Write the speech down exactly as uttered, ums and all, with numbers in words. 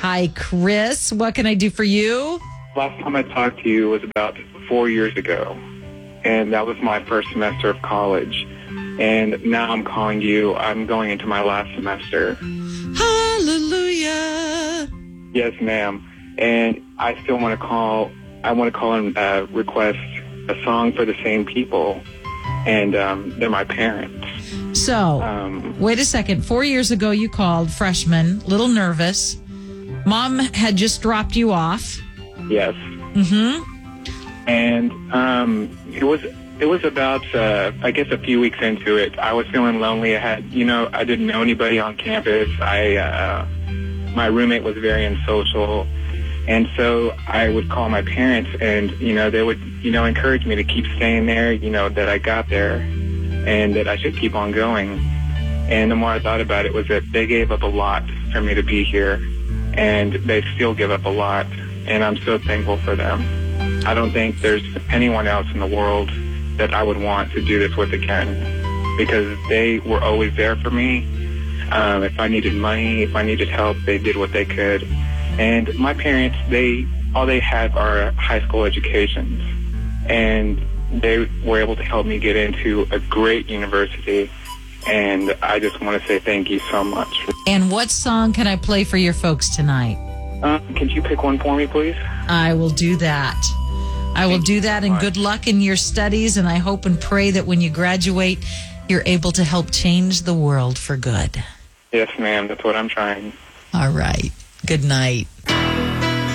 Hi, Chris. What can I do for you? Last time I talked to you was about four years ago, and that was my first semester of college. And now I'm calling you. I'm going into my last semester. Hallelujah. Yes, ma'am. And I still want to call. I want to call and uh, request a song for the same people, and um, they're my parents. So, Um, wait a second. Four years ago, you called, freshman, little nervous. Mom had just dropped you off. yes. Mm-hmm. And um, it was it was about uh, I guess a few weeks into it. I was feeling lonely. I had you know I didn't know anybody on campus. I uh, my roommate was very unsocial, and so I would call my parents, and you know they would you know encourage me to keep staying there. You know that I got there, and that I should keep on going. And the more I thought about it, was that they gave up a lot for me to be here, and they still give up a lot, and I'm so thankful for them. I don't think there's anyone else in the world that I would want to do this with again, because they were always there for me. Um, if I needed money, if I needed help, they did what they could. And my parents, they all they have are high school educations, and they were able to help me get into a great university. And I just want to say thank you so much. And what song can I play for your folks tonight? Uh, could you pick one for me, please? I will do that. I will do that, and good luck in your studies. And I hope and pray that when you graduate, you're able to help change the world for good. Yes, ma'am. That's what I'm trying. All right. Good night.